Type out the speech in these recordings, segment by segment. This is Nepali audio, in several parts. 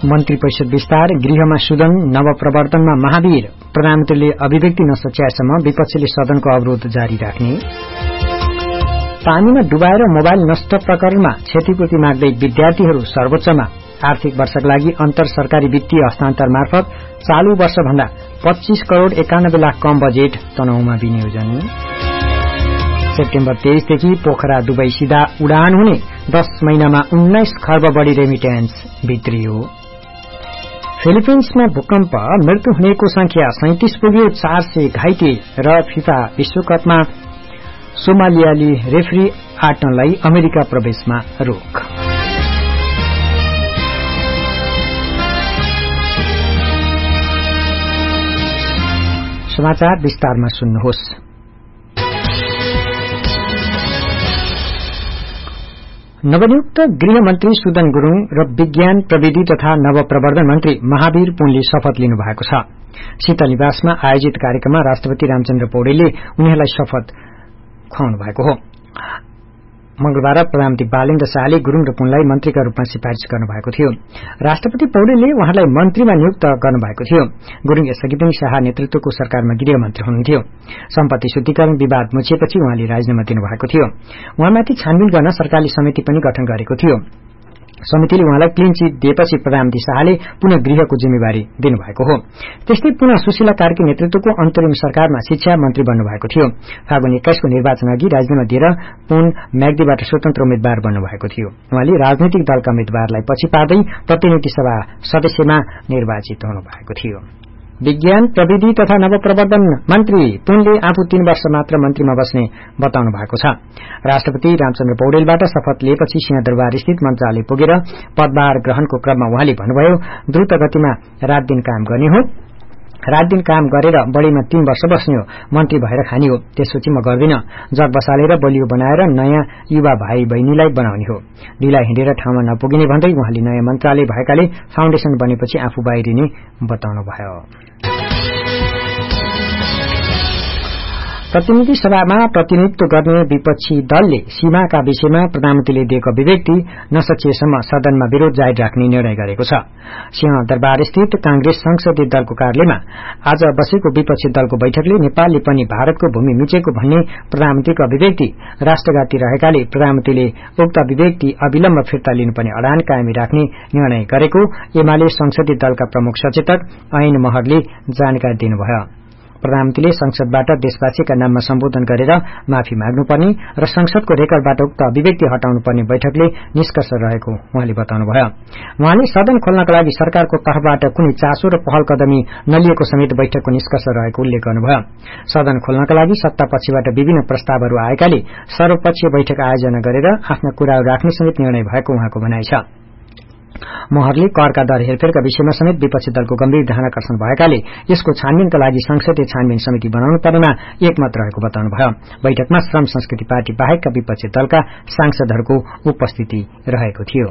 मन्त्री परिषद विस्तार, गृहमा सुदन, नवप्रवर्तनमा महावीर, प्रधानमन्त्रीले अभिव्यक्ति नसच्याएसम्म विपक्षीले सदनको अवरोध जारी राख्ने, पानीमा डुबाएर मोबाइल नष्ट प्रकरणमा क्षतिपूर्ति माग्दै विद्यार्थीहरू सर्वोच्चमा, आर्थिक वर्षका लागि अन्तर सरकारी वित्तीय हस्तान्तरण मार्फत चालू वर्षभन्दा 25 करोड़ 91 लाख कम बजेट तनहुँमा विनियोजन। सेप्टेम्बर 23 देखि पोखरा दुबई सीधा उडान हुने, 10 महिनामा 19 खर्ब बढ़ी रेमिटेन्स भित्रियो। फिलिपिन्समा भूकम्प, मृत्यु हुनेको संख्या 37 पुग्यो, 400 घाइते र फिफा विश्वकपमा सोमालियाली रेफ्री आट्नलाई अमेरिका प्रवेशमा रोक। समाचार विस्तारमा सुन्नुहोस्। नवनियुक्त गृहमन्त्री सुदन गुरूङ र विज्ञान प्रविधि तथा नवप्रवर्धन मन्त्री महावीर पुनले शपथ लिनु भएको छ। शीतल निवासमा आयोजित कार्यक्रममा राष्ट्रपति रामचन्द्र पौडेलले उनीहरूलाई शपथ खुवाउनु भएको हो। मंगलबार प्रधानमन्त्री बालेन्द्र शाहले गुरूङ र पुनलाई मन्त्रीका रूपमा सिफारिश गर्नुभएको थियो। राष्ट्रपति पौडेलले उहाँलाई मन्त्रीमा नियुक्त गर्नुभएको थियो। गुरूङ यसअघि पनि शाह नेतृत्वको सरकारमा गृहमन्त्री हुनुहुन्थ्यो। सम्पत्ति शुद्धिकरण विवाद मुछिएपछि उहाँले राजीनामा दिनुभएको थियो। उहाँमाथि छानबिन गर्न सरकारले समिति पनि गठन गरेको थियो। समितिले उहाँलाई क्लीन चिट दिएपछि प्रधानमन्त्री शाहले पुनः गृहको जिम्मेवारी दिनुभएको हो। त्यस्तै पुनः सुशीला कार्की नेतृत्वको अन्तरिम सरकारमा शिक्षा मन्त्री बन्नुभएको थियो। फागुन 21 को निर्वाचन अघि राजीनामा दिएर पुन म्याग्दीबाट स्वतन्त्र उम्मेद्वार बन्नुभएको थियो। उहाँले राजनैतिक दलका उम्मेद्वारलाई पछि पार्दै प्रतिनिधि सभा सदस्यमा निर्वाचित हुनुभएको थियो। विज्ञान प्रविधि तथा नवप्रवर्धन मन्त्री पुनले आफू 3 वर्ष मात्र मन्त्रीमा बस्ने बताउनु भएको छ। राष्ट्रपति रामचन्द्र पौडेलबाट शपथ लिएपछि सिंहदरबार स्थित मन्त्रालय पुगेर पदभार ग्रहणको क्रममा उहाँले भन्नुभयो, द्रुत गतिमा रात दिन काम गर्ने हो। रात दिन काम गरेर बढ़ीमा 3 वर्ष बस्ने हो। मन्त्री भएर खानी हो, त्यसपछि म गर्दिन। जग बसालेर बलियो बनाएर नयाँ युवा भाइ बहिनीलाई बनाउने हो। ढिला हिँडेर ठाउँमा नपुगिने भन्दै उहाँले नयाँ मन्त्रालय भएकाले फाउन्डेशन बनेपछि आफू बाहिरिने बताउनुभयो। प्रतिनिधि सभामा प्रतिनिधित्व गर्ने विपक्षी दलले सीमाका विषयमा प्रधानमन्त्रीले दिएको अभिव्यक्ति नसकिएसम्म सदनमा विरोध जारी राख्ने निर्णय गरेको छ। सिंहदरबार स्थित कांग्रेस संसदीय दलको कार्यालयमा आज बसेको विपक्षी दलको बैठकले नेपालले पनि भारतको भूमि मिचेको भन्ने प्रधानमन्त्रीको अभिव्यक्ति राष्ट्रघाती रहेकाले प्रधानमन्त्रीले उक्त अभिव्यक्ति अविलम्ब फिर्ता लिनुपर्ने अडान कायम राख्ने निर्णय गरेको एमाले संसदीय दलका प्रमुख सचेतक ऐन महरले जानकारी दिनुभयो। प्रधानमन्त्रीले संसदबाट देशवासीका नाममा सम्बोधन गरेर माफी माग्नुपर्ने र संसदको रेकर्डबाट उक्त अभिव्यक्ति हटाउनुपर्ने बैठकले निष्कर्ष रहेको उहाँले बताउनुभयो। उहाँले सदन खोल्नका लागि सरकारको तर्फबाट कुनै चासो र पहल कदमी नलिएको समेत बैठकको निष्कर्ष रहेको उल्लेख गर्नुभयो। सदन खोल्नका लागि सत्ता पक्षबाट विभिन्न प्रस्तावहरू आएकाले सर्वपक्षीय बैठक आयोजना गरेर आफ्ना कुराहरू राख्ने समेत निर्णय भएको उहाँको भनाइ छ। महरले करका दर हेरफेरका विषयमा समेत विपक्षी दलको गम्भीर ध्यानाकर्षण भएकाले यसको छानबिनका लागि संसदीय छानबिन समिति बनाउनु पर्नेमा एकमत रहेको बताउनुभयो। बैठकमा श्रम संस्कृति पार्टी बाहेकका विपक्षी दलका सांसदहरूको उपस्थिति रहेको थियो।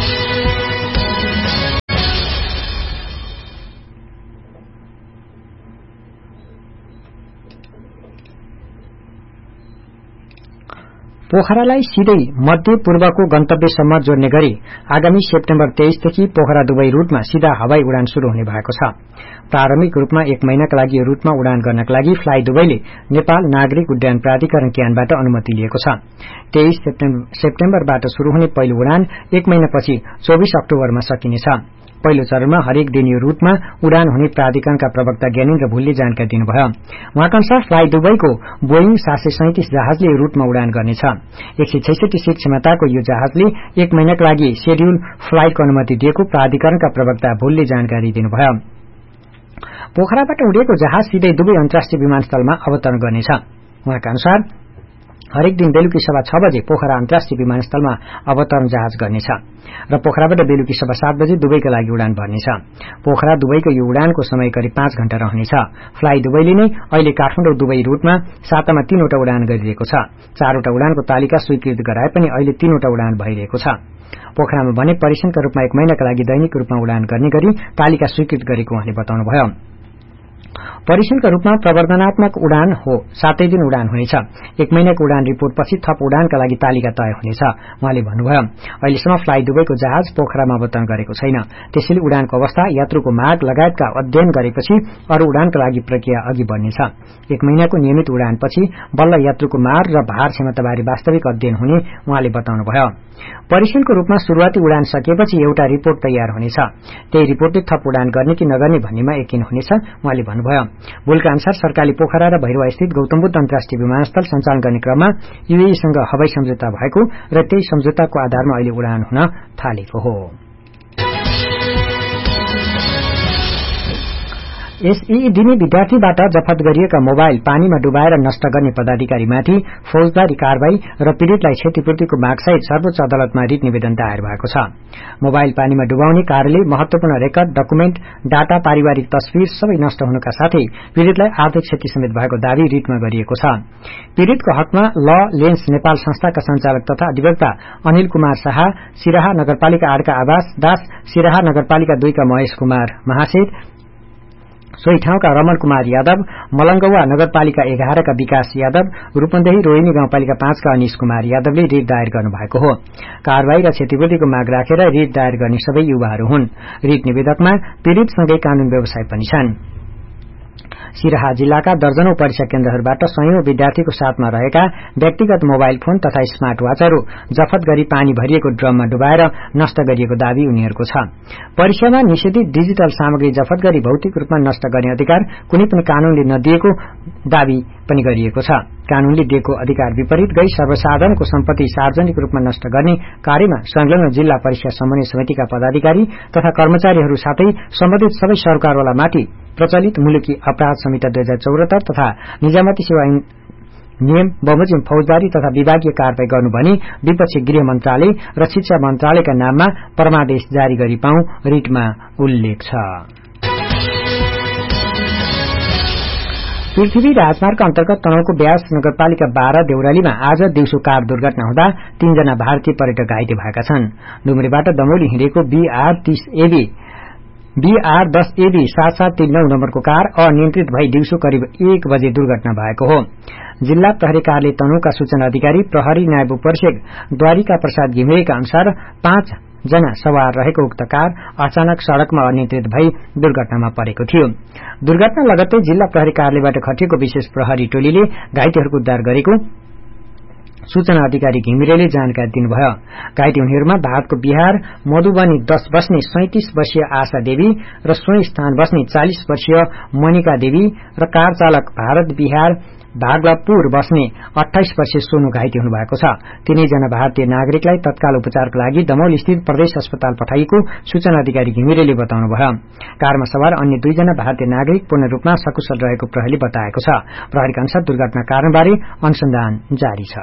पोखरालाई सिधै मध्य पूर्वको गन्तव्यसम्म जोड्ने गरी आगामी सेप्टेम्बर 23 देखि पोखरा दुबई रूटमा सीधा हवाई उडान शुरू हुने भएको छ। प्रारम्भिक रूपमा 1 महिनाका लागि यो रूटमा उडान गर्नका लागि फ्लाई दुबईले नेपाल नागरिक उड्डयन प्राधिकरण क्यानबाट अनुमति लिएको छ। 23 सेप्टेम्बरबाट शुरू हुने पहिलो उडान 1 महिनापछि 24 अक्टोबरमा सकिनेछ। पहिलो चरणमा हरेक दिन यो रूटमा उडान हुने प्राधिकरणका प्रवक्ता ज्ञानेन्द्र भुलले जानकारी दिनुभयो। उहाँका अनुसार फ्लाई दुबईको बोइङ 737 जहाजले यो रूटमा उडान गर्नेछ। 166 सीट क्षमताको यो जहाजले 1 महिनाका लागि शेड्यूल फ्लाइटको अनुमति दिएको प्राधिकरणका प्रवक्ता भुलले जानकारी दिनुभयो। पोखराबाट उडेको जहाज सिधै दुबई अन्तर्राष्ट्रिय विमानस्थलमा अवतरण गर्नेछ। उहाँका अनुसार हरेक दिन बेलुकी 6:15 बजे पोखरा अन्तर्राष्ट्रिय विमानस्थलमा अवतरण जहाज गर्नेछ र पोखराबाट बेलुकी 7:15 बजे दुबईका लागि उडान भर्नेछ। पोखरा दुबईको यो उडानको समय करिब 5 घण्टा रहनेछ। फ्लाई दुबईले नै अहिले काठमाडौँ दुबई रूटमा सातामा 3 वटा उडान गरिरहेको छ। 4 वटा उडानको तालिका स्वीकृत गराए पनि अहिले 3 वटा उडान भइरहेको छ। पोखरामा भने परीक्षणका रूपमा 1 महिनाका लागि दैनिक रूपमा उडान गर्ने गरी तालिका स्वीकृत गरेको उहाँले बताउनुभयो। परीक्षणका रूपमा प्रवर्धनात्मक उडान हो, 7 दिन उडान हुनेछ। 1 महिनाको उडान रिपोर्टपछि थप उडानका लागि तालिका तय हुनेछ। उहाँले भन्नुभयो, अहिलेसम्म फ्लाइ दुबईको जहाज पोखरामा अवतरण गरेको छैन, त्यसैले उडानको अवस्था, यात्रुको माग लगायतका अध्ययन गरेपछि अरू उडानका लागि प्रक्रिया अघि बढ्नेछ। 1 महिनाको नियमित उडानपछि बल्ल यात्रुको मार र भार क्षमताबारे वास्तविक अध्ययन हुने उहाँले बताउनुभयो। परीक्षणको रूपमा शुरूआती उडान सकिएपछि एउटा रिपोर्ट तयार हुनेछ। त्यही रिपोर्टले थप उडान गर्ने कि नगर्ने भन्नेमा यकिन हुनेछ। उहाँले भन्नुभयो, बुलका अनुसार सरकारले पोखरा र भैरवास्थित गौतम बुद्ध अन्तर्राष्ट्रिय विमानस्थल सञ्चालन गर्ने क्रममा यूएईसँग हवाई सम्झौता भएको र त्यही सम्झौताको आधारमा अहिले उडान हुन थालेको हो। एसईई दिने विद्यार्थीबाट जफत गरिएका मोबाइल पानीमा डुबाएर नष्ट गर्ने पदाधिकारीमाथि फौजदारी कारवाही र पीड़ितलाई क्षतिपूर्तिको मागसहित सर्वोच्च अदालतमा रिट निवेदन दायर भएको छ। मोबाइल पानीमा डुबाउने कार्यले महत्वपूर्ण रेकर्ड, डकुमेन्ट, डाटा, पारिवारिक तस्विर सबै नष्ट हुनुका साथै पीड़ितलाई आर्थिक क्षति समेत भएको दावी रिटमा गरिएको छ। पीड़ितको हकमा ल लेन्स नेपाल संस्थाका संचालक तथा अधिवक्ता अनिल कुमार शाह, सिराहा नगरपालिका 8 का आवास दास, सिराहा नगरपालिका 2 का महेश कुमार महासेठ, सोही ठाउँका रमण कुमार यादव, मलंगवा नगरपालिका 11 का विकास यादव, रूपन्देही रोहिणी गाउँपालिका 5 का अनिश कुमार यादवले रिट दायर गर्नुभएको हो। कारवाही र क्षतिपूर्तिको माग राखेर रिट दायर गर्ने सबै युवाहरू हुन्। रिट निवेदकमा पीड़ितसँगै कानून व्यवसाय पनि छन्। सिराहा जिल्लाका दर्जनौं परीक्षा केन्द्रहरूबाट सयौं विद्यार्थीको साथमा रहेका व्यक्तिगत मोबाइल फोन तथा स्मार्ट वाचहरू जफत गरी पानी भरिएको ड्रममा डुबाएर नष्ट गरिएको दावी उनीहरूको छ। परीक्षामा निषेधित डिजिटल सामग्री जफत गरी भौतिक रूपमा नष्ट गर्ने अधिकार कुनै पनि कानूनले नदिएको दावी पनि गरिएको छ। कानूनले दिएको अधिकार विपरीत गई सर्वसाधारणको सम्पत्ति सार्वजनिक रूपमा नष्ट गर्ने कार्यमा संलग्न जिल्ला परीक्षा समन्वय समितिका पदाधिकारी तथा कर्मचारीहरू साथै सम्बन्धित सबै सरकारवालामाथि प्रचलित मुलुकी अपराध संहिता 2074 तथा निजामती सेवा ऐन नियम बमोजिम फौजदारी तथा विभागीय कारवाही गर्नु भनी विपक्षी गृह मन्त्रालय र शिक्षा मन्त्रालयका नाममा परमादेश जारी गरी पाऊ रिटमा उल्लेख छ। पृथ्वी राजमार्ग अन्तर्गत तनहुको ब्यास नगरपालिका 12 देउरालीमा आज दिउँसो कार दुर्घटना हुँदा 3 जना भारतीय पर्यटक घाइते भएका छन्। डुम्रेबाट दमौली हिँडेको BR10AB 7739 नम्बरको कार अनियन्त्रित भई दिउँसो करिब 1 बजे दुर्घटना भएको हो। जिल्ला प्रहरी कार्यालय तनहुका सूचना अधिकारी प्रहरी नायब उपरीक्षक द्वारिका प्रसाद घिमिरेका अनुसार 5 जना सवार रहेको उक्त कार अचानक सड़कमा अनियन्त्रित भई दुर्घटनामा परेको थियो। दुर्घटना लगत्तै जिल्ला प्रहरी कार्यालयबाट खटिएको विशेष प्रहरी टोलीले घाइतेहरूको उद्धार गरेको सूचना अधिकारी घिमिरेले जानकारी दिनुभयो। घाइते हुनेहरूमा भारतको बिहार मधुबनी 10 बस्ने 37 वर्षीय आशा देवी र सोही स्थान बस्ने 40 वर्षीय मनिका देवी र कार चालक भारत बिहार भागलपुर बस्ने 28 वर्षीय सोनु घाइते हुनुभएको छ। तीनैजना भारतीय नागरिकलाई तत्काल उपचारको लागि दमौली स्थित प्रदेश अस्पताल पठाइएको सूचना अधिकारी घिमिरेले बताउनुभयो। कारमा सवार अन्य 2 जना भारतीय नागरिक पूर्ण रूपमा सकुशल रहेको प्रहरीले बताएको छ। प्रहरीका अनुसार दुर्घटना कारणबारे अनुसन्धान जारी छ।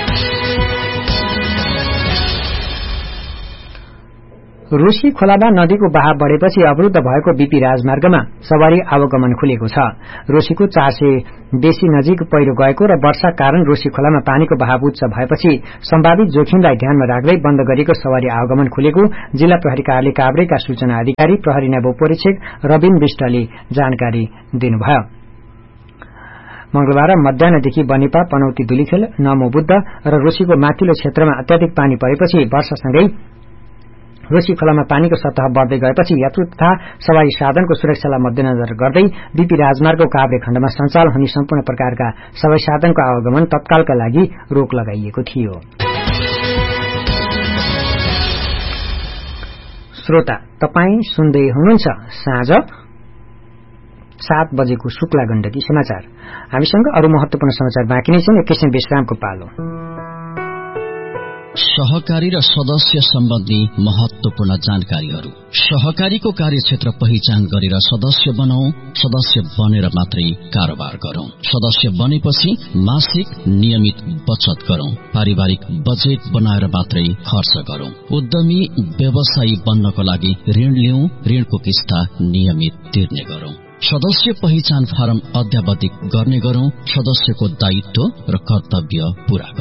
रोशी खोलामा नदीको बहाव बढ़ेपछि अवरुद्ध भएको बीपी राजमार्गमा सवारी आवागमन खुलेको छ। रोशीको 400 बेसी नजिक पहिरो गएको र वर्षा कारण रोशी खोलामा पानीको बहाव उच्च भएपछि सम्भावित जोखिमलाई ध्यानमा राख्दै बन्द गरिएको सवारी आवागमन खुलेको जिल्ला प्रहरी कार्यालय काभ्रेका सूचना अधिकारी प्रहरी नायब उपरीक्षक रबिन विष्टले जानकारी दिनुभयो। मंगलबार मध्याहदेखि बनेपा पनौती दुलीखेल नमो बुद्ध र रोशीको माथिल्लो क्षेत्रमा अत्याधिक पानी परेपछि वर्षासँगै रोशी खोलामा पानीको सतह बढ्दै गएपछि यात्रु तथा सवारी साधनको सुरक्षालाई मध्यनजर गर्दै बीपी राजमार्गको काभ्रे खण्डमा सञ्चालन हुने सम्पूर्ण प्रकारका सवारी साधनको आवागमन तत्कालका लागि रोक लगाइएको थियो। श्रोता, तपाई सुन्दै हुनुहुन्छ साँझ 7 बजेको शुक्ला गण्डकी समाचार। हामीसँग अरू महत्वपूर्ण समाचार बाँकी नै छन्। एकैछिन विश्रामको पालो। सहकारी र सदस्य सम्बन्धी महत्वपूर्ण जानकारीहरू। सहकारीको कार्यक्षेत्र पहिचान गरेर सदस्य बनाऊ। सदस्य बनेर मात्रै कारोबार गरौं। सदस्य बनेपछि मासिक नियमित बचत गरौं। पारिवारिक बजेट बनाएर मात्रै खर्च गरौं। उद्यमी व्यवसायी बन्नको लागि ऋण लिऊ। ऋणको किस्ता नियमित तिर्ने गरौं। सदस्य पहिचान फारम अध्यावधिक गर्ने गरौं। सदस्यको दायित्व र कर्तव्य पूरा गरौं।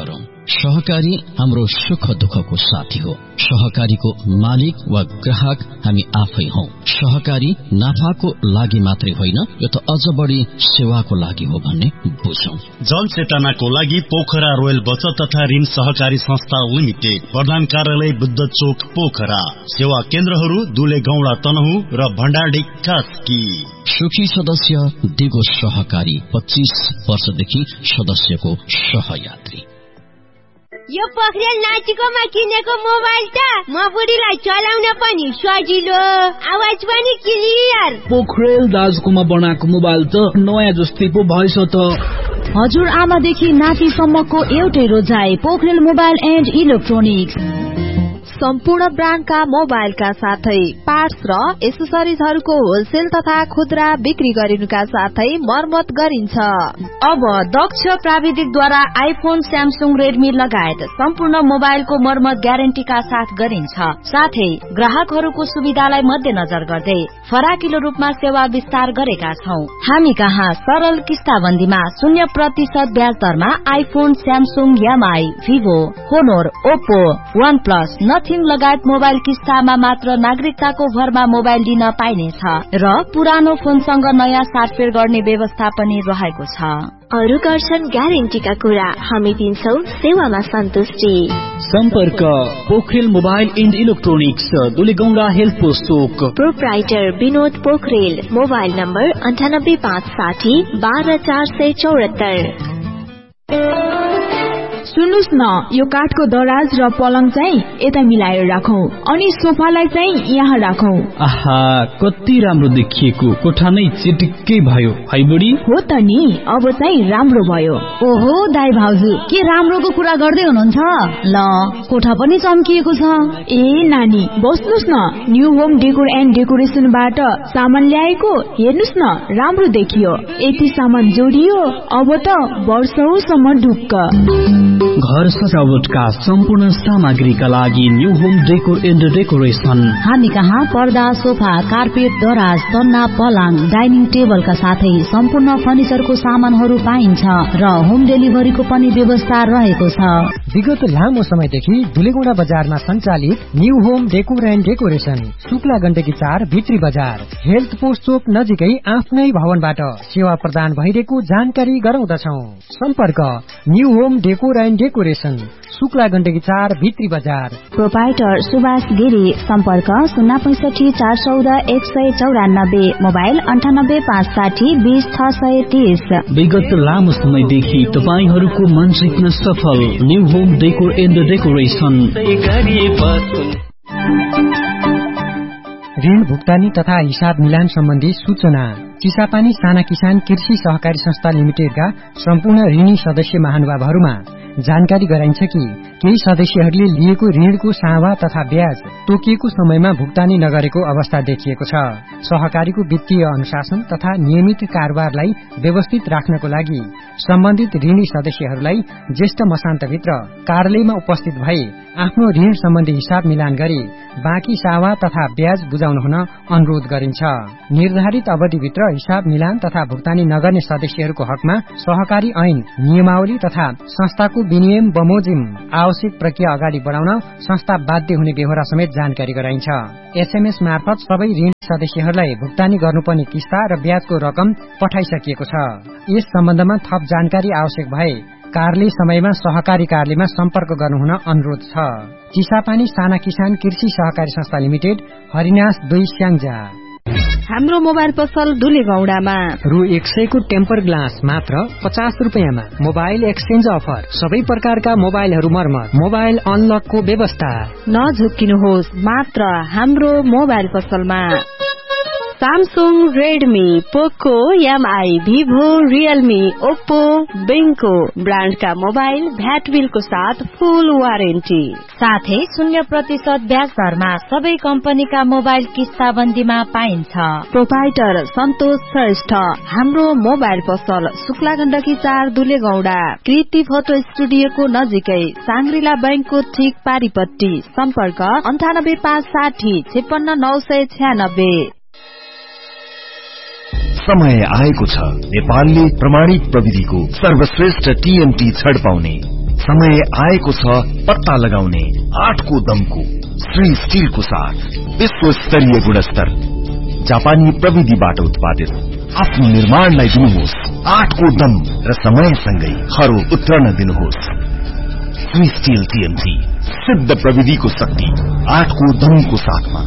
सहकारी हाम्रो सुख दुःखको साथी हो। सहकारीको मालिक वा ग्राहक हामी आफै हौ। सहकारी नाफाको लागि मात्रै होइन, यो त अझ बढी सेवाको लागि हो भन्ने बुझौं। जनचेतनाको लागि पोखरा रोयल बचत तथा ऋण सहकारी संस्था लिमिटेड, प्रधान कार्यालय बुद्ध चोक पोखरा। सेवा केन्द्रहरू दुले गौडा तनहु र भण्डारडी कास्की। सुखी सदस्य दिगो सहकारी, 25 वर्षदेखि सदस्यको सहयात्री। यो पोखरेल नाचिकोमा किनेको मोबाइल त म बुढीलाई चलाउन पनि सजिलो, आवाज पनि क्लियर। पोखरेल दाजुकोमा बनाएको मोबाइल त नयाँ जस्तै पो भएछ त। हजुर आमादेखि नातिसम्मको एउटै रोजाइ, पोखरेल मोबाइल एन्ड इलेक्ट्रोनिक्स। सम्पूर्ण ब्रान्डका मोबाइलका साथै पार्ट्स र एसेसरिजहरूको होलसेल तथा खुद्रा बिक्री गरिनुका साथै मर्मत गरिन्छ। अब दक्ष प्राविधिकद्वारा आइफोन, स्यामसुङ, रेडमी लगायत सम्पूर्ण मोबाइलको मर्मत ग्यारेन्टीका साथ गरिन्छ। साथै ग्राहकहरूको सुविधालाई मध्यनजर गर्दै फराकिलो रूपमा सेवा विस्तार गरेका छौं। हामी कहाँ सरल किस्ताबन्दीमा 0% ब्याज दरमा iPhone, Samsung, MI, Vivo, होनोर, Oppo, वन प्लस, नथिङ लगायत मोबाइल किस्तामा मात्र नागरिकताको भरमा मोबाइल दिन पाइनेछ र पुरानो फोनसँग नयाँ साटफेर गर्ने व्यवस्था पनि रहेको छ। अरु गर्छन् ग्यारेन्टीका कुरा, हामी दिन्छौं सेवामा सन्तुष्टि। सम्पर्क Pokharel mobile and electronics, दुलेगौडा health post Chowk. Proprietor Vinod Pokharel, mobile number 9856 12474। सुन्नुस् न, यो काठको दराज र पलङ चाहिँ यता मिलाएर राखौं अनि सोफालाई चाहिँ यहाँ राखौं। आहा, कति राम्रो देखिएको, कोठा नै चिटिक्कै भयो है बुढी। हो त नि, अब चाहिँ राम्रो भयो। ओहो दाइ भाउजू, के राम्रोको कुरा गर्दै हुनुहुन्छ? ल, कोठा पनि चम्किएको छ। ए नानी, बस्नुस् न, न्यू होम डेकोर एन्ड डेकोरेसनबाट सामान ल्याएको, हेर्नुस् न, राम्रो देखियो। यति सामान जोडियो, अब त वर्षौसम्म ढुक्क। घर सजावटका सम्पूर्ण सामग्रीका लागि new home decor and decoration. हामी कहाँ पर्दा, सोफा, कार्पेट, दराज, तन्ना, पलङ, डाइनिङ टेबलका साथै सम्पूर्ण फर्निचरको सामानहरू पाइन्छ र होम डेलिभरीको पनि व्यवस्था रहेको छ। विगत लामो समयदेखि दुलेगौडा बजारमा सञ्चालित new home decor and decoration, Shukla Gandaki 4 भित्री बजार, हेल्थ पोस्ट चोक नजिकै आफ्नै भवनबाट सेवा प्रदान भइरहेको जानकारी गराउँदछौ। सम्पर्क new home decor and decoration, Shukla Gandaki 4 भित्री बजार। प्रोपाइटर सुभाष गिरी, सम्पर्क 065 414 194, मोबाइल 98 560 20 630। विगत लामो समयदेखि तपाईहरूको मन जित्न सफल new home decor and decoration. ऋण भुक्तानी तथा हिसाब मिलान सम्बन्धी सूचना। चिसापानी साना किसान कृषि सहकारी संस्था लिमिटेडका सम्पूर्ण ऋणी सदस्य महानुभावहरूमा जानकारी गराइन्छ कि केही सदस्यहरूले लिएको ऋणको सावा तथा ब्याज तोकिएको समयमा भुक्तानी नगरेको अवस्था देखिएको छ। सहकारीको वित्तीय अनुशासन तथा नियमित कारोबारलाई व्यवस्थित राख्नको लागि सम्बन्धित ऋणी सदस्यहरूलाई ज्येष्ठ मसान्तभित्र कार्यालयमा उपस्थित भई आफ्नो ऋण सम्बन्धी हिसाब मिलान गरी बाँकी सावा तथा ब्याज बुझाउन हुन अनुरोध गरिन्छ। निर्धारित अवधिभित्र हिसाब मिलान तथा भुक्तानी नगर्ने सदस्यहरूको हकमा सहकारी ऐन, नियमावली तथा संस्थाको विनियम बमोजिम आवश्यक प्रक्रिया अगाडि बढाउन संस्था बाध्य हुने बेहोरा समेत जानकारी गराइन्छ। एसएमएस मार्फत सबै ऋण सदस्यहरूलाई भुक्तानी गर्नुपर्ने किस्ता र ब्याजको रकम पठाइसकिएको छ। यस सम्बन्धमा थप जानकारी आवश्यक भए कार्यालय समयमा सहकारी कार्यालयमा सम्पर्क गर्नुहुन अनुरोध छ। चिसापानी साना किसान कृषि सहकारी संस्था लिमिटेड, हरिनास 2 स्याङ्जा। हाम्रो मोबाइल पसल दुलेगौडामा रु 100 को टेम्पर ग्लास मात्र 50 रुपियाँमा। मोबाइल एक्सचेन्ज अफर, सबै प्रकारका मोबाइलहरू मर्मत, मोबाइल अनलकको व्यवस्था। नझुक्किनुहोस्, मात्र हाम्रो मोबाइल पसलमा सैमसंग, रेडमी, पोको, एमआई, भिभो, रियलमी, ओप्पो, बेंको ब्रांड का मोबाइल भ्याट बिलको साथ फुल वारेन्टी, साथै 0% ब्याज दरमा सबै कम्पनीका मोबाइल किस्ताबन्दीमा पाइन्छ। प्रोपाइटर सन्तोष श्रेष्ठ। हाम्रो मोबाइल पसल शुक्ला गण्डकी 4 दुलेगौडा, कृति फोटो स्टुडियोको नजिकै, सांग्रिला बैंकको ठीक पारिपट्टि। सम्पर्क 98 560 56 996। समय आएको छ नेपालले प्रमाणित प्रविधिको सर्वश्रेष्ठ टीएमटी छड पाउने। समय आएको छ पत्ता लगाउने 8को दमको। श्री स्टीलको साथ विश्व स्तरीय गुणस्तर जापानी प्रविधिबाट उत्पादित आफ्नो निर्माणलाई दिनुहोस् 8को दम र समयसँगै खरो उत्रन दिनुहोस्। श्री स्टील टीएमटी सिद्ध प्रविधिको शक्ति 8को दमको साथमा।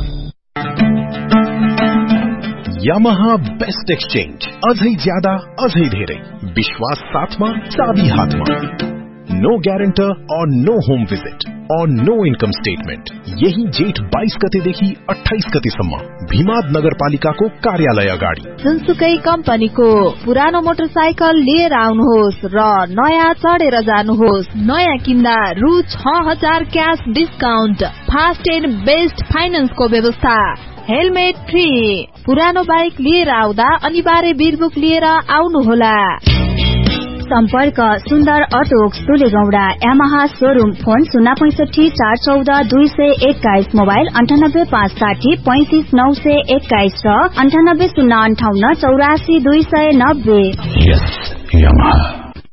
यामाहा बेस्ट एक्सचेंज, अझै ज्यादा अझै धेरै विश्वास साथमा चाबी हातमा। नो ग्यारेन्टर और नो होम विजिट और नो इन्कम स्टेटमेंट। यही जेठ 22 गतेदेखि 28 गतेसम्म भीमाद नगरपालिकाको कार्यालय अगाडि। जुनसुकै कम्पनीको पुरानो मोटरसाइकल लिएर आउनुहोस् र नयाँ चढेर जानुहोस्। नयाँ किन्दा रु 6000 cash discount. Fast and best फाइनान्सको व्यवस्था। Helmet free. पुरानो बाइक लिएर आउँदा अनिवार्य बिलबुक लिएर आउनुहोला। सम्पर्क सुन्दर अटोक्स तुलेगौडा यामाहा शोरूम। फोन 065 414 221, मोबाइल 98 560 35 921 र 98 058 84 290।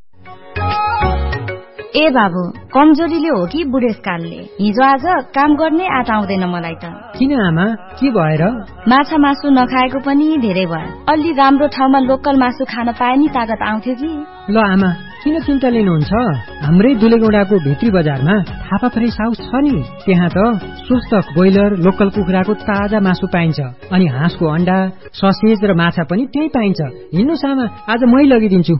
ए बाबु, कमजोरीले हो कि बुढेसकालले? हिजो आज काम गर्ने आँट आउँदैन मलाई त। किन आमा, के भएर? माछा मासु नखाएको पनि धेरै भयो। अलि राम्रो ठाउँमा लोकल मासु खान पाए नि तागत आउँथ्यो कि। ल आमा, किन चिन्ता लिनुहुन्छ? हाम्रै दुलेगौडाको भित्री बजारमा थापा फ्रेस हाउस छ नि, त्यहाँ त स्वस्थ ब्रोइलर लोकल कुखुराको ताजा मासु पाइन्छ। अनि हाँसको अण्डा, ससेज र माछा पनि त्यही पाइन्छ। हिँड्नुस् आमा, आज मै लगिदिन्छु।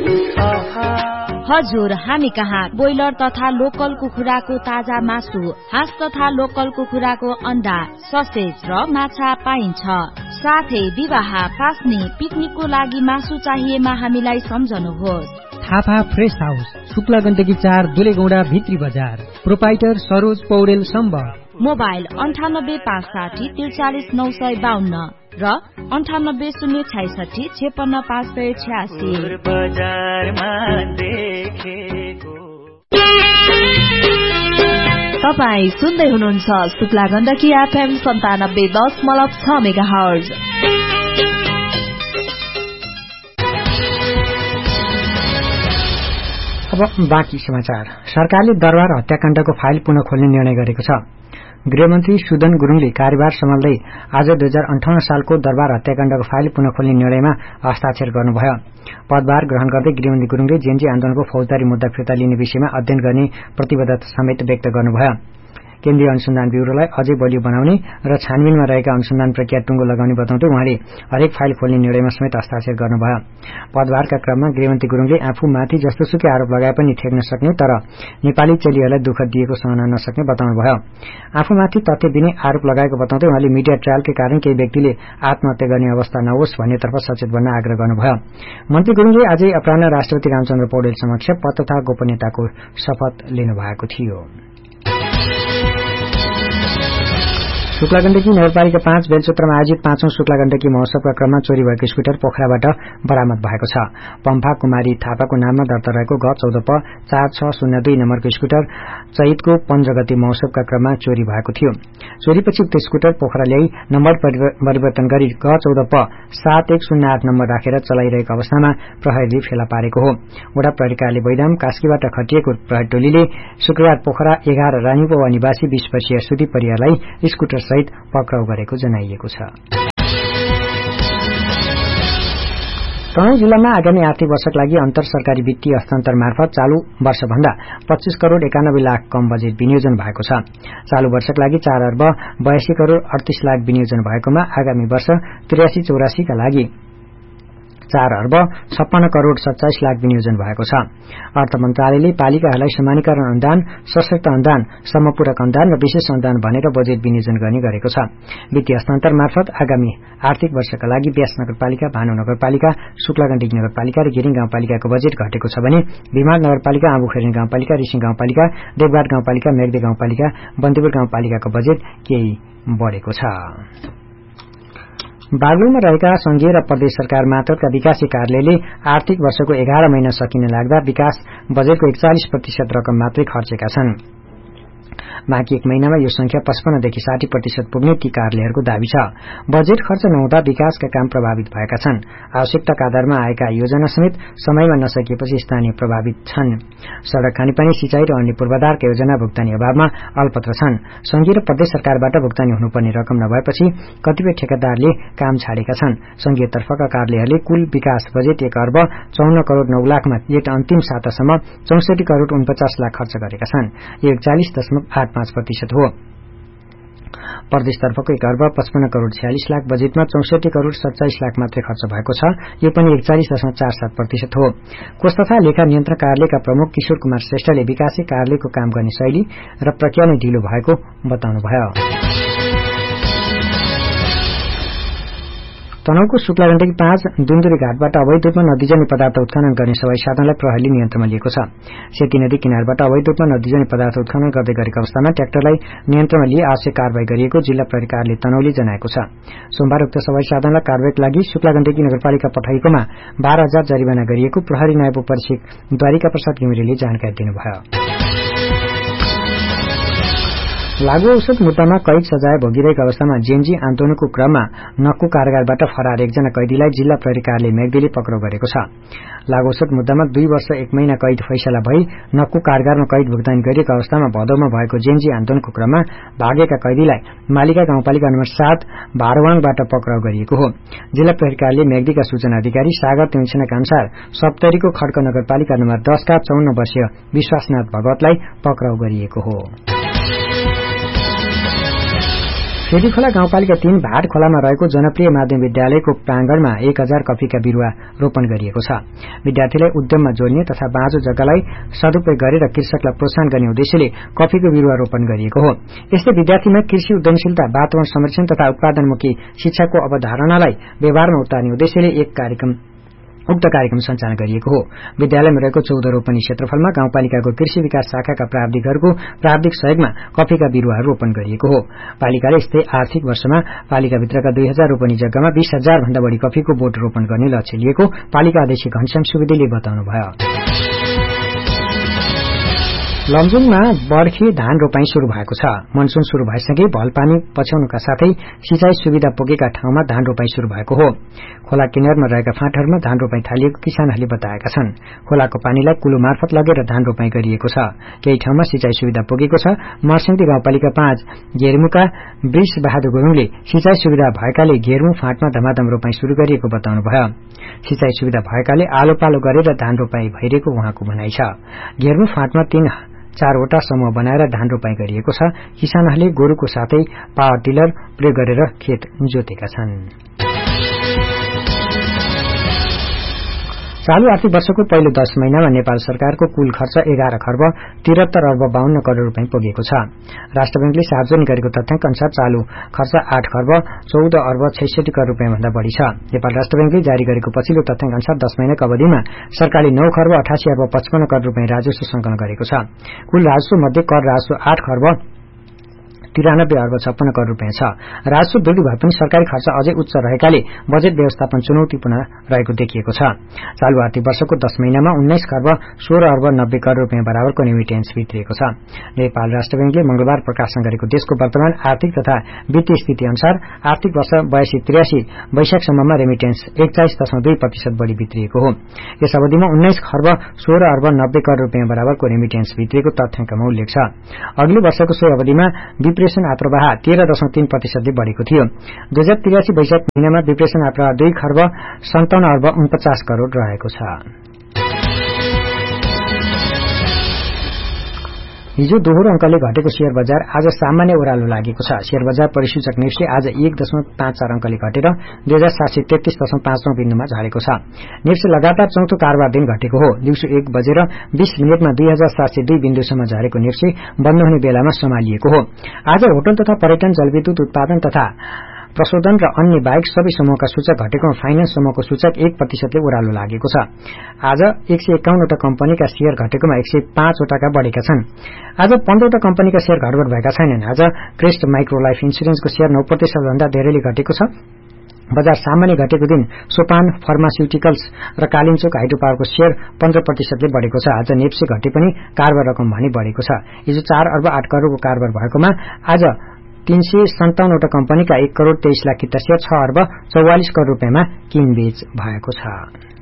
हजुर, हामी कहाँ ब्रोइलर तथा लोकल कुखुराको ताजा मासु, हाँस तथा लोकल कुखुराको अण्डा, ससेज र माछा पाइन्छ। साथै विवाह, पास्ने, पिकनिकको लागि मासु चाहिएमा हामीलाई सम्झनुहोस्। थापा फ्रेस हाउस, शुक्ला गण्डकी 4 दुलेगौडा भित्री बजार। प्रोपाइटर सरोज पौडेल सम्बर। मोबाइल 98 560 43 952 र 98 066 56 586। तपाई सुन्दै हुनुहुन्छ शुक्ला गण्डकी एफएम 97.6 मेगाहर्ज। अब बाँकी समाचार। सरकारले दरबार हत्याकाण्डको फाइल पुनः खोल्ने निर्णय गरेको छ। गृहमन्त्री सुदन गुरुङले कार्यभार सम्हाल्दै आज 2058 सालको दरबार हत्याकाण्डको फाइल पुनः खोल्ने निर्णयमा हस्ताक्षर गर्नुभयो। पदभार ग्रहण गर्दै गृहमन्त्री गुरुङले जेएनजी आन्दोलनको फौजदारी मुद्दा फिर्ता लिने विषयमा अध्ययन गर्ने प्रतिबद्धता समेत व्यक्त गर्नुभयो। केन्द्रीय अनुसन्धान ब्यूरोलाई अझै बलियो बनाउने र छानबिनमा रहेका अनुसन्धान प्रक्रिया टुङ्गो लगाउने बताउँदै उहाँले हरेक फाइल खोल्ने निर्णयमा समेत हस्ताक्षर गर्नुभयो। पदभारका क्रममा गृहमन्त्री गुरुङले आफूमाथि जस्तोसुकै आरोप लगाए पनि ठेक्न सक्ने तर नेपाली चेलीहरूलाई दुःख दिएको सहन नसक्ने बताउनुभयो। आफूमाथि तथ्यविहीन आरोप लगाएको बताउँदै उहाँले मिडिया ट्रायलकै कारण केही व्यक्तिले आत्महत्या गर्ने अवस्था नहोस् भन्नेतर्फ सचेत बन्न आग्रह गर्नुभयो। मन्त्री गुरुङले आजै अपराह्न राष्ट्रपति रामचन्द्र पौडेल समक्ष पद तथा गोपनीयताको शपथ लिनुभएको थियो। शुक्ला गण्डकी नगरपालिका 5 बेलचोत्रमा आयोजित 5औं शुक्ला गण्डकी महोत्सवका क्रममा चोरी भएको स्कुटर पोखराबाट बरामद भएको छ। पम्फा कुमारी थापाको नाममा दर्ता रहेको ग 14 प 4602 नम्बरको स्कुटर चैतको 15 गते महोत्सवका क्रममा चोरी भएको थियो। चोरीपछि उक्त स्कुटर पोखरा ल्याई नम्बर परिवर्तन गरी ग 14 प 7108 नम्बर राखेर चलाइरहेको अवस्थामा प्रहरीले फेला पारेको हो। वडा प्रहरी कार्यालय बैदाम कास्कीबाट खटिएको प्रहरी टोलीले शुक्रबार पोखरा 11 रानीपौवा निवासी 20 वर्षीय सुदीप परियारलाई स्कुटर सहित पक्राउ गरेको जनाइएको छ। तनहुँ जिल्लामा आगामी आर्थिक वर्षका लागि अन्तर सरकारी वित्तीय हस्तान्तरण मार्फत चालू वर्षभन्दा 25 करोड़ 91 लाख कम बजेट विनियोजन भएको छ। चालू वर्षका लागि 4 अर्ब 82 करोड़ 38 लाख विनियोजन भएकोमा आगामी वर्ष 83-84 का लागि 4 अर्ब 56 करोड़ 27 लाख विनियोजन भएको छ। अर्थ मन्त्रालयले पालिकाहरूलाई समानीकरण अनुदान, सशक्त अनुदान, समपूरक अनुदान र विशेष अनुदान भनेर बजेट विनियोजन गर्ने गरेको छ। वित्तीय हस्तान्तरण मार्फत आगामी आर्थिक वर्षका लागि व्यास नगरपालिका, भानु नगरपालिका, शुक्ला गण्डकी नगरपालिका र गिरिङ गाउँपालिकाको बजेट घटेको छ भने भिमाड नगरपालिका, आँबुखेरिन गाउँपालिका, रिसिङ गाउँपालिका, देवघाट गाउँपालिका, मेघदे गाउँपालिका, बन्दीपुर गाउँपालिकाको बजेट केही बढेको छ। बागलुङमा रहेका संघीय र प्रदेश सरकार मातहतका विकासे कार्यालयले आर्थिक वर्षको 11 महिना सकिन लाग्दा विकास बजेटको 41% रकम मात्रै खर्चेका छन्। बाँकी एक महिनामा यो संख्या 55 देखि 60% पुग्ने ती कार्यालयहरूको दावी छ। बजेट खर्च नहुँदा विकासका काम प्रभावित भएका छन्। आवश्यकताका आधारमा आएका योजना समेत समयमा नसकिएपछि स्थानीय प्रभावित छन्। सड़क, खानेपानी, सिंचाई र अन्य पूर्वाधारका योजना भुक्तानी अभावमा अलपत्र छन्। संघीय र प्रदेश सरकारबाट भुक्तानी हुनुपर्ने रकम नभएपछि कतिपय ठेकेदारले काम छाडेका छन्। संघीय तर्फका कार्यालयहरूले कुल विकास बजेट 1 अर्ब 54 करोड़ 9 लाखमा यस अन्तिम सातासम्म 64 करोड़ 49 लाख खर्च गरेका छन्। यो 41.85% हो। प्रदेशतर्फको 1 अर्ब 55 करोड़ 46 लाख बजेटमा 64 करोड़ 27 लाख मात्रै खर्च भएको छ। यो पनि 41.47% हो। कोष तथा लेखा नियन्त्रण कार्यालयका प्रमुख किशोर कुमार श्रेष्ठले विकासे कार्यालयको काम गर्ने शैली र प्रक्रिया नै ढिलो भएको बताउनुभयो। तनहुको शुक्लागण्डकी 5 दुन्दुरी घाटबाट अवैध रूपमा नदीजन्य पदार्थ उत्खनन गर्ने सवाई साधनलाई प्रहरीले नियन्त्रणमा लिएको छ। सेती नदी किनारबाट अवैध रूपमा नदीजन्य पदार्थ उत्खनन गर्दै गरेको अवस्थामा ट्र्याक्टरलाई नियन्त्रणमा लिए आवश्यक कारवाही गरिएको जिल्ला प्रहरी कार्यालय तनहुले जनाएको छ। सोमबार उक्त सवाई साधनलाई कारवाहीका लागि शुक्लागण्डकी नगरपालिका पठाइएकोमा 12,000 जरिवाना गरिएको प्रहरी नायब उपरीक्षक द्वारिका प्रसाद घिमिरेले जानकारी दिनुभयो। लागू औषध मुद्दामा कैद सजाय भोगिरहेको अवस्थामा जेएनजी आन्दोलनको क्रममा नक्कु कारागारबाट फरार एकजना कैदीलाई जिल्ला प्रहरी कार्यालय मेगदेले पक्राउ गरेको छ। लागू औषध मुद्दामा 2 वर्ष 1 महिना कैद फैसला भई नक्कु कारागारमा कैद भुक्तानी गरिएको अवस्थामा भदौमा भएको जेएनजी आन्दोलनको क्रममा भागेका कैदीलाई मालिका गाउँपालिका नम्बर 7 भारवाङबाट पक्राउ गरिएको हो। जिल्ला प्रहरी कार्यालय मेगदीका सूचना अधिकारी सागर तिमसेनाका अनुसार सप्तरीको खड्क नगरपालिका नम्बर 10 का 54 वर्षीय विश्वासनाथ भगवतलाई पक्राउ गरिएको हो। फेदीखोला गाउँपालिका 3 भाट खोलामा रहेको जनप्रिय माध्यमिक विद्यालयको प्रांगणमा 1000 कफीका बिरुवा रोपण गरिएको छ। विद्यार्थीलाई उद्यममा जोड्ने तथा बाँझो जग्गालाई सदुपयोग गरेर कृषकलाई प्रोत्साहन गर्ने उद्देश्यले कफीको बिरुवा रोपण गरिएको हो। यस्तै विद्यार्थीमा कृषि उद्यमशीलता, वातावरण संरक्षण तथा उत्पादनमुखी शिक्षाको अवधारणालाई व्यवहारमा उतार्ने उद्देश्यले उक्त कार्यक्रम सञ्चालन गरिएको हो। विद्यालयमा रहेको 14 रोपनी क्षेत्रफलमा गाउँपालिकाको कृषि विकास शाखाका प्राविधिकहरूको प्राविधिक सहयोगमा कफीका बिरुवाहरू रोपण गरिएको हो। पालिकाले यस्तै आर्थिक वर्षमा पालिकाभित्रका 2000 रोपनी जग्गामा 20,000 भन्दा बढ़ी कफीको बोट रोपण गर्ने लक्ष्य लिएको पालिका अध्यक्ष घनश्याम सुवेदीले बताउनुभयो। लमजुङमा बर्खे धान रोपाई शुरू भएको छ। मनसून शुरू भएसँगै भलपानी पछ्याउनुका साथै सिंचाई सुविधा पुगेका ठाउँमा धान रोपाई शुरू भएको हो। खोला किनारमा रहेका फाँटहरूमा धान रोपाई थालिएको किसानहरूले बताएका छन्। खोलाको पानीलाई कुलो मार्फत लगेर धान रोपाई गरिएको छ। केही ठाउँमा सिंचाई सुविधा पुगेको छ। मर्सिङदी गाउँपालिका 5 घेरमुका वृष बहादुर गुरुङले सिंचाई सुविधा भएकाले घेरमु फाँटमा धमाधम रोपाई शुरू गरिएको बताउनुभयो। सिंचाई सुविधा भएकाले आलो पालो गरेर धान रोपाई भइरहेको उहाँको भनाइ छ। घेरमु फाँटमा 3-4वटा समूह बनाएर धान रोपाई गरिएको छ। किसानहरूले गोरुको साथै पावर टिलर प्रयोग गरेर खेत जोतेका छन्। चालू आर्थिक वर्षको पहिलो 10 महिनामा नेपाल सरकारको कुल खर्च 11 खर्ब 73 अर्ब 52 करोड़ रुपियाँ पुगेको छ। राष्ट्र बैंकले सार्वजनिक गरेको तथ्याङ्क अनुसार चालू खर्च 8 खर्ब 14 अर्ब 66 करोड़ रुपियाँ भन्दा बढ़ी छ। नेपाल राष्ट्र बैंकले जारी गरेको पछिल्लो तथ्याङ्क अनुसार 10 महिनाको अवधिमा सरकारले 9 खर्ब 88 अर्ब 55 करोड़ रुपियाँ राजस्व संकलन गरेको छ। कुल राजस्व मध्ये कर राजस्व 8 खर्ब 93 अर्ब 56 करोड़ रुपियाँ छ। राजस्व वृद्धि भए पनि सरकारी खर्च अझै उच्च रहेकाले बजेट व्यवस्थापन चुनौतीपूर्ण रहेको देखिएको छ। चालू आर्थिक वर्षको 10 महिनामा 19 खर्ब 16 अर्ब 90 करोड़ रुपियाँ बराबरको रेमिटेन्स भित्रिएको छ। नेपाल राष्ट्र बैंकले मंगलबार प्रकाशन गरेको देशको वर्तमान आर्थिक तथा वित्तीय स्थिति अनुसार आर्थिक वर्ष 82-83 वैशाखसम्ममा रेमिटेन्स 41.2% बढ़ी भित्रिएको हो। यस अवधिमा 19 खर्ब 16 अर्ब 90 करोड़ रुपियाँ बराबरको रेमिटेन्स भित्रिएको तथ्याङ्कमा उल्लेख छ। अघिल्लो वर्षको सोही अवधिमा विप्रेषण आप्रवाह 13.3% ले बढ़ेको थियो। 2083 वैशाख महिनामा विप्रेषण आप्रवाह 2 खर्ब 57 अर्ब 49 करोड़ रहेको छ। हिजो दोहोरो अंकले घटेको शेयर बजार आज सामान्य ओह्रालो लागेको छ। शेयर बजार परिसूचक निफ्टी आज 1.54 अंकले घटेर 2733.59 बिन्दुमा झरेको छ। निफ्टी लगातार चौथो कारोबार दिन घटेको हो। दिउँसो 1:20 मा 2702 बिन्दुसम्म झरेको निफ्टी बन्द हुने बेलामा सम्हालिएको हो। आज होटल तथा पर्यटन, जलविद्युत उत्पादन तथा प्रशोधन र अन्य बाहेक सबै समूहका सूचक घटेकोमा फाइनान्स समूहको सूचक 1% ले ओह्रालो लागेको छ। आज 151वटा कम्पनीका शेयर घटेकोमा 105 वटाका बढ़ेका छन्। आज 15वटा कम्पनीका शेयर घटबढ भएका छैनन्। आज क्रेस्ट माइक्रो लाइफ इन्स्योरेन्सको शेयर 9% भन्दा धेरैले घटेको छ। बजार सामान्य घटेको दिन सोपान फार्मास्युटिकल्स र कालिन्चोक हाइड्रोपावरको शेयर 15% ले बढ़ेको छ। आज नेप्से घटे पनि कारोबार रकम भने बढ़ेको छ। हिजो 4 अर्ब 8 करोड़को कारोबार भएकोमा आज 357 वटा कम्पनीका 1 करोड़ 23 लाख किता शेयर 6 अर्ब 44 करोड़ रुपियाँमा किनबेच भएको छ।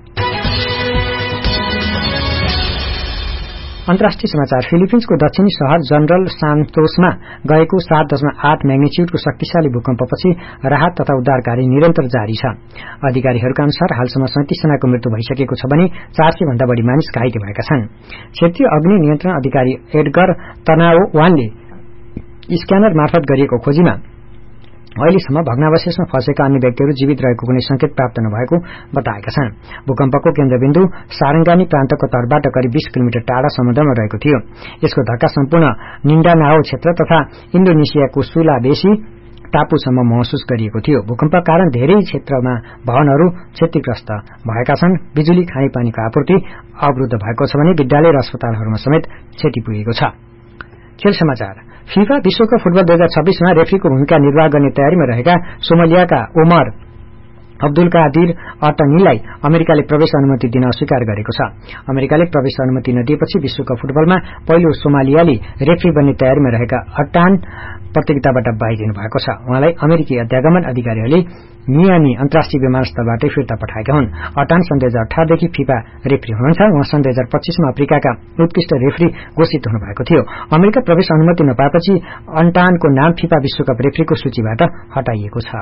अन्तर्राष्ट्रिय समाचार। फिलिपिन्सको दक्षिणी शहर जनरल सान्तोसमा गएको 7.8 म्याग्निच्युडको शक्तिशाली भूकम्पपछि राहत तथा उद्धार कार्य निरन्तर जारी छ। अधिकारीहरूका अनुसार हालसम्म 37 जनाको मृत्यु भइसकेको छ भने 400 भन्दा बढ़ी मानिस घाइते भएका छन्। क्षेत्रीय अग्नि नियन्त्रण अधिकारी एडगर तनाओवानले स्क्यानर मार्फत गरिएको खोजीमा अहिलेसम्म भग्नावशेषमा फँसेका अन्य व्यक्तिहरू जीवित रहेको कुनै संकेत प्राप्त नभएको बताएका छन्। भूकम्पको केन्द्रबिन्दु सारंगानी प्रान्तको तटबाट करिब 20 किलोमिटर टाढा समुद्रमा रहेको थियो। यसको धक्का सम्पूर्ण मिन्डानाओ क्षेत्र तथा इन्डोनेसियाको सुलावेसी टापुसम्म महसुस गरिएको थियो। भूकम्पका कारण धेरै क्षेत्रमा भवनहरू क्षतिग्रस्त भएका छन्। बिजुली खानेपानीको आपूर्ति अवरुद्ध भएको छ भने विद्यालय र अस्पतालहरूमा समेत क्षति पुगेको छ। खेल समाचार। फिफा विश्वकप फुटबल 2026 मा रेफ्रीको भूमिका निर्वाह गर्ने तयारीमा रहेका सोमालियाका ओमर अब्दुल कादिर अटनीलाई अमेरिकाले प्रवेश अनुमति दिन अस्वीकार गरेको छ। अमेरिकाले प्रवेश अनुमति नदिएपछि विश्वकप फुटबलमा पहिलो सोमालियाली रेफ्री बन्ने तयारीमा रहेका अटान प्रतियोगिताबाट बाहिरिनु भएको छ। उहाँलाई अमेरिकी अध्यागमन अधिकारीहरूले मियामी अन्तर्राष्ट्रिय विमानस्थलबाटै फिर्ता पठाएका हुन्। अटान सन् 2018 देखि फिफा रेफ्री हुनुहुन्छ। उहाँ सन् 2025 मा अफ्रिकाका उत्कृष्ट रेफ्री घोषित हुनुभएको थियो। अमेरिका प्रवेश अनुमति नपाएपछि अटानको नाम फिफा विश्वकप रेफ्रीको सूचीबाट हटाइएको छ।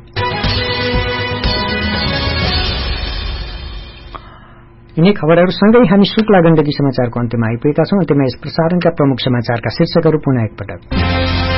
यिनै खबरहरूसँगै हामी शुक्ला गण्डकी समाचारको अन्त्यमा आइपुगेका छौं। अन्त्यमा यस प्रसारणका प्रमुख समाचारका शीर्षकहरू पुनः एकपटक।